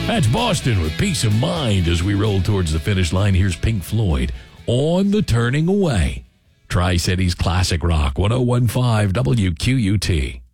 That's Boston with Peace of Mind as we roll towards the finish line. Here's Pink Floyd on the Turning Away. Tri-Cities Classic Rock 101.5 WQUT.